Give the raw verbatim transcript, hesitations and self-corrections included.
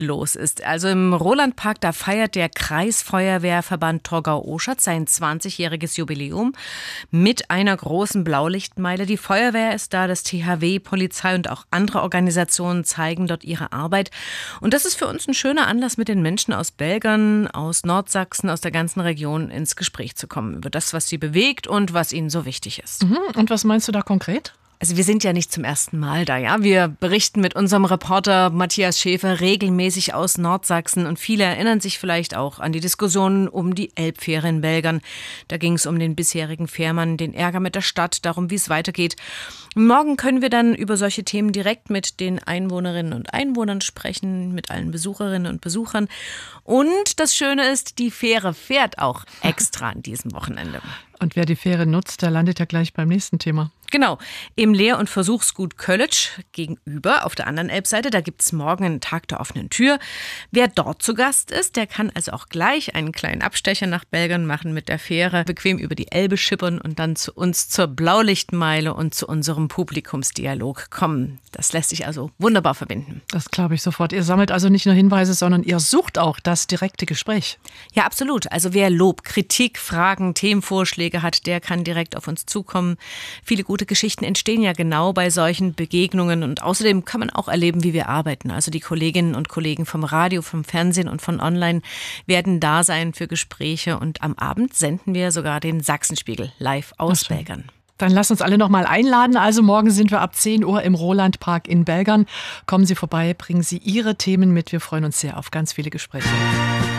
los ist. Also im Rolandpark, da feiert der Kreisfeuerwehrverband Torgau-Oschatz sein zwanzigjähriges Jubiläum mit einer großen Blaulichtmeile. Die Feuerwehr ist da, das T H W, Polizei und auch andere Organisationen zeigen dort ihre Arbeit. Und das ist für uns ein schöner Anlass, mit den Menschen aus Belgern, aus Nordsachsen, aus der ganzen Region ins Gespräch zu kommen über das, was sie bewegt und was ihnen so wichtig ist. Mhm. Und was meinst du da konkret? Also wir sind ja nicht zum ersten Mal da, ja. Wir berichten mit unserem Reporter Matthias Schäfer regelmäßig aus Nordsachsen und viele erinnern sich vielleicht auch an die Diskussionen um die Elbfähre in Belgern. Da ging es um den bisherigen Fährmann, den Ärger mit der Stadt, darum, wie es weitergeht. Morgen können wir dann über solche Themen direkt mit den Einwohnerinnen und Einwohnern sprechen, mit allen Besucherinnen und Besuchern. Und das Schöne ist, die Fähre fährt auch extra an diesem Wochenende. Und wer die Fähre nutzt, der landet ja gleich beim nächsten Thema. Genau, im Lehr- und Versuchsgut Köllitsch gegenüber auf der anderen Elbseite, da gibt es morgen einen Tag der offenen Tür. Wer dort zu Gast ist, der kann also auch gleich einen kleinen Abstecher nach Belgern machen mit der Fähre, bequem über die Elbe schippern und dann zu uns zur Blaulichtmeile und zu unserem Publikumsdialog kommen. Das lässt sich also wunderbar verbinden. Das glaube ich sofort. Ihr sammelt also nicht nur Hinweise, sondern ihr sucht auch das direkte Gespräch. Ja, absolut. Also wer Lob, Kritik, Fragen, Themenvorschläge hat, der kann direkt auf uns zukommen. Viele gute Geschichten entstehen ja genau bei solchen Begegnungen und außerdem kann man auch erleben, wie wir arbeiten. Also die Kolleginnen und Kollegen vom Radio, vom Fernsehen und von Online werden da sein für Gespräche und am Abend senden wir sogar den Sachsenspiegel live aus Belgern. Dann lasst uns alle noch mal einladen. Also morgen sind wir ab zehn Uhr im Rolandpark in Belgern. Kommen Sie vorbei, bringen Sie Ihre Themen mit. Wir freuen uns sehr auf ganz viele Gespräche.